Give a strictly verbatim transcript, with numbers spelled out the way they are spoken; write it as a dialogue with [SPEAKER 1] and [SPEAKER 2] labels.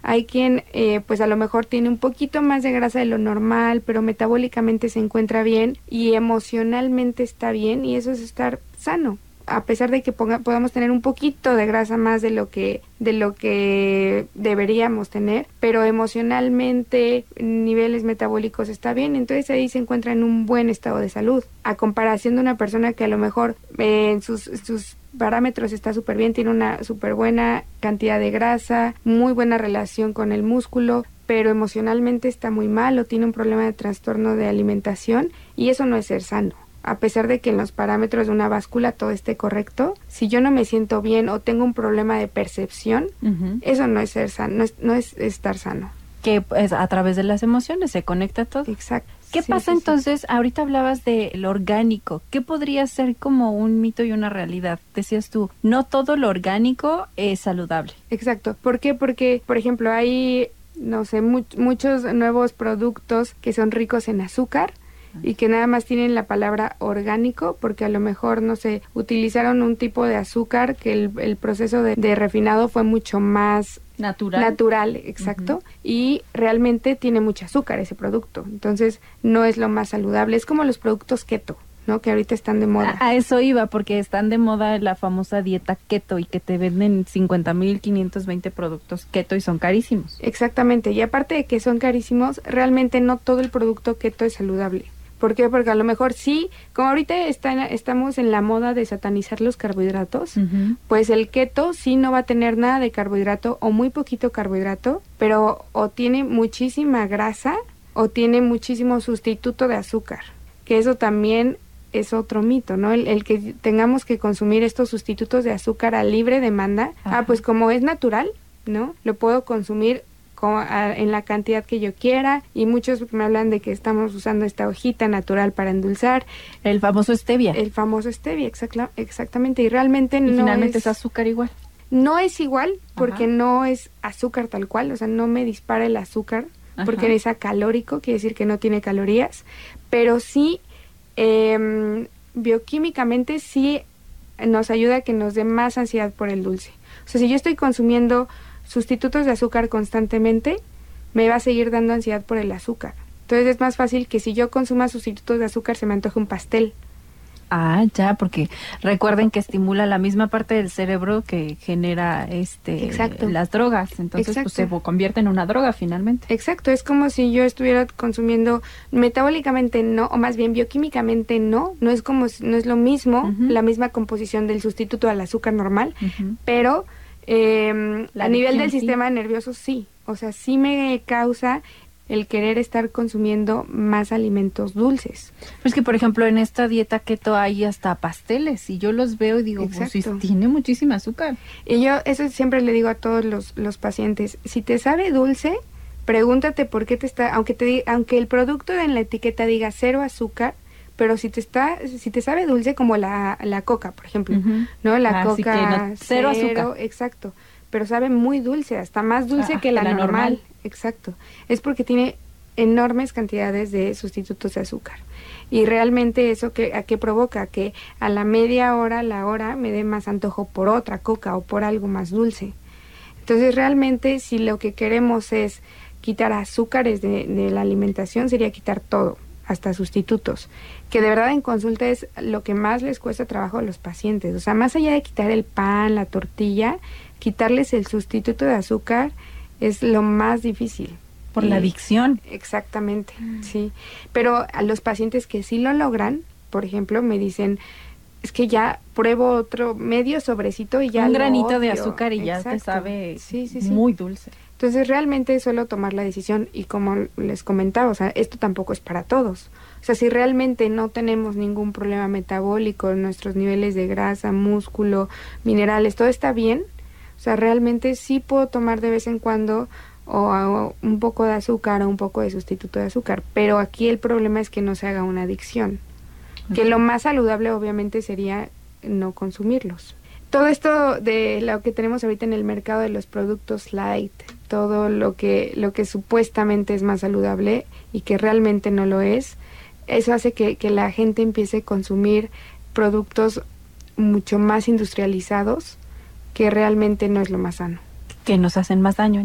[SPEAKER 1] Hay quien eh, pues a lo mejor tiene un poquito más de grasa de lo normal, pero metabólicamente se encuentra bien y emocionalmente está bien, y eso es estar sano. A pesar de que ponga, podamos tener un poquito de grasa más de lo que de lo que deberíamos tener, pero emocionalmente, niveles metabólicos está bien, entonces ahí se encuentra en un buen estado de salud, a comparación de una persona que a lo mejor eh, en sus, sus parámetros está súper bien, tiene una súper buena cantidad de grasa, muy buena relación con el músculo, pero emocionalmente está muy mal o tiene un problema de trastorno de alimentación, y eso no es ser sano. A pesar de que en los parámetros de una báscula todo esté correcto, si yo no me siento bien o tengo un problema de percepción, uh-huh. eso no es ser sano, no es, no es estar sano.
[SPEAKER 2] Que pues, a través de las emociones se conecta todo.
[SPEAKER 1] Exacto.
[SPEAKER 2] ¿Qué
[SPEAKER 1] sí,
[SPEAKER 2] pasa
[SPEAKER 1] sí,
[SPEAKER 2] entonces?
[SPEAKER 1] Sí.
[SPEAKER 2] Ahorita hablabas de lo orgánico. ¿Qué podría ser como un mito y una realidad? Decías tú, no todo lo orgánico es saludable.
[SPEAKER 1] Exacto. ¿Por qué? Porque, por ejemplo, hay, no sé, mu- muchos nuevos productos que son ricos en azúcar, y que nada más tienen la palabra orgánico porque a lo mejor, no sé, utilizaron un tipo de azúcar que el, el proceso de, de refinado fue mucho más
[SPEAKER 2] natural,
[SPEAKER 1] natural exacto, uh-huh. y realmente tiene mucho azúcar ese producto, entonces no es lo más saludable, es como los productos keto, ¿no? Que ahorita están de moda.
[SPEAKER 2] A, a eso iba, porque están de moda la famosa dieta keto y que te venden cincuenta mil quinientos veinte productos keto y son carísimos.
[SPEAKER 1] Exactamente, y aparte de que son carísimos, realmente no todo el producto keto es saludable. ¿Por qué? Porque a lo mejor sí, como ahorita está, estamos en la moda de satanizar los carbohidratos, uh-huh. pues el keto sí no va a tener nada de carbohidrato o muy poquito carbohidrato, pero o tiene muchísima grasa o tiene muchísimo sustituto de azúcar, que eso también es otro mito, ¿no? El, el que tengamos que consumir estos sustitutos de azúcar a libre demanda, Ajá. ah, pues como es natural, ¿no? Lo puedo consumir en la cantidad que yo quiera, y muchos me hablan de que estamos usando esta hojita natural para endulzar.
[SPEAKER 2] El famoso stevia.
[SPEAKER 1] El famoso stevia, exacta, exactamente, y realmente
[SPEAKER 2] y
[SPEAKER 1] no
[SPEAKER 2] finalmente
[SPEAKER 1] es...
[SPEAKER 2] es azúcar igual.
[SPEAKER 1] No es igual, porque
[SPEAKER 2] Ajá.
[SPEAKER 1] no es azúcar tal cual, o sea, no me dispara el azúcar, Ajá. porque es acalórico, quiere decir que no tiene calorías, pero sí, eh, bioquímicamente sí nos ayuda a que nos dé más ansiedad por el dulce. O sea, si yo estoy consumiendo sustitutos de azúcar constantemente, me va a seguir dando ansiedad por el azúcar. Entonces es más fácil que si yo consuma sustitutos de azúcar se me antoje un pastel.
[SPEAKER 2] Ah, ya, porque recuerden que estimula la misma parte del cerebro que genera este
[SPEAKER 1] Exacto.
[SPEAKER 2] las drogas, entonces
[SPEAKER 1] Exacto.
[SPEAKER 2] pues se convierte en una droga finalmente.
[SPEAKER 1] Exacto, es como si yo estuviera consumiendo metabólicamente no, o más bien bioquímicamente no, no es como no es lo mismo, uh-huh. la misma composición del sustituto al azúcar normal, uh-huh. pero eh, a nivel del sistema nervioso sí, o sea, sí me causa el querer estar consumiendo más alimentos dulces.
[SPEAKER 2] Pues que, por ejemplo, en esta dieta keto hay hasta pasteles, y yo los veo y digo, pues sí, tiene muchísima azúcar.
[SPEAKER 1] Y yo eso siempre le digo a todos los, los pacientes, si te sabe dulce, pregúntate por qué te está, aunque te aunque el producto en la etiqueta diga cero azúcar, pero si te está, si te sabe dulce, como la, la coca, por ejemplo, uh-huh. ¿no? La
[SPEAKER 2] ah,
[SPEAKER 1] coca
[SPEAKER 2] sí que no, cero, cero azúcar.
[SPEAKER 1] Exacto, pero sabe muy dulce, hasta más dulce ah, que la, la normal. normal. Exacto, es porque tiene enormes cantidades de sustitutos de azúcar. Y realmente eso que a qué provoca, que a la media hora, la hora, me dé más antojo por otra coca o por algo más dulce. Entonces realmente si lo que queremos es quitar azúcares de, de la alimentación, sería quitar todo, hasta sustitutos, que de verdad en consulta es lo que más les cuesta trabajo a los pacientes. O sea, más allá de quitar el pan, la tortilla, quitarles el sustituto de azúcar es lo más difícil.
[SPEAKER 2] Por y, la adicción.
[SPEAKER 1] Exactamente, mm. sí. Pero a los pacientes que sí lo logran, por ejemplo, me dicen, es que ya pruebo otro medio sobrecito y ya
[SPEAKER 2] un
[SPEAKER 1] lo
[SPEAKER 2] granito
[SPEAKER 1] odio.
[SPEAKER 2] de azúcar y
[SPEAKER 1] Exacto.
[SPEAKER 2] ya te sabe
[SPEAKER 1] sí, sí, sí.
[SPEAKER 2] muy dulce.
[SPEAKER 1] Entonces realmente es solo tomar la decisión, y como les comentaba, o sea, esto tampoco es para todos. O sea, si realmente no tenemos ningún problema metabólico, nuestros niveles de grasa, músculo, minerales, todo está bien, o sea, realmente sí puedo tomar de vez en cuando o, o un poco de azúcar o un poco de sustituto de azúcar, pero aquí el problema es que no se haga una adicción, okay. que lo más saludable obviamente sería no consumirlos. Todo esto de lo que tenemos ahorita en el mercado de los productos light, todo lo que lo que supuestamente es más saludable y que realmente no lo es, eso hace que, que la gente empiece a consumir productos mucho más industrializados, que realmente no es lo más sano.
[SPEAKER 2] Que nos hacen más daño.